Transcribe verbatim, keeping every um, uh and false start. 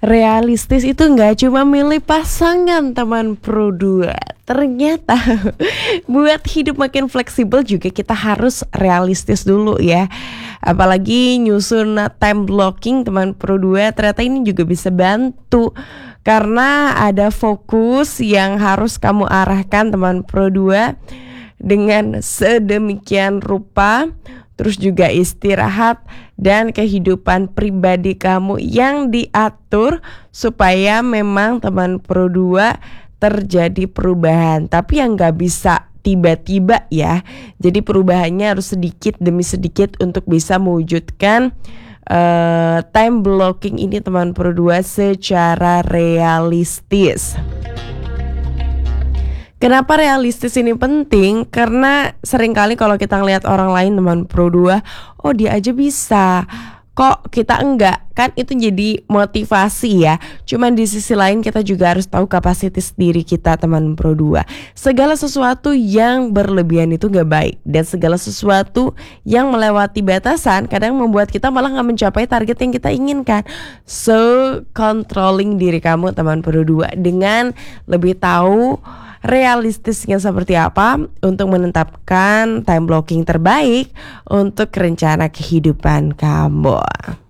Realistis itu nggak cuma milih pasangan teman Pro dua. Ternyata buat hidup makin fleksibel juga kita harus realistis dulu ya. Apalagi nyusun time blocking teman Pro dua, ternyata ini juga bisa bantu. Karena ada fokus yang harus kamu arahkan teman Pro dua dengan sedemikian rupa. Terus juga istirahat dan kehidupan pribadi kamu yang diatur supaya memang teman Pro dua terjadi perubahan. Tapi yang gak bisa tiba-tiba ya. Jadi perubahannya harus sedikit demi sedikit untuk bisa mewujudkan uh, time blocking ini teman Pro dua secara realistis. Kenapa realistis ini penting? Karena seringkali kalau kita ngelihat orang lain teman Pro dua, oh dia aja bisa, kok kita enggak? Kan itu jadi motivasi ya. Cuman di sisi lain kita juga harus tahu kapasitas diri kita teman Pro dua. Segala sesuatu yang berlebihan itu gak baik. Dan segala sesuatu yang melewati batasan kadang membuat kita malah gak mencapai target yang kita inginkan. So, controlling diri kamu teman Pro dua dengan lebih tahu realistisnya seperti apa untuk menetapkan time blocking terbaik untuk rencana kehidupan kamu.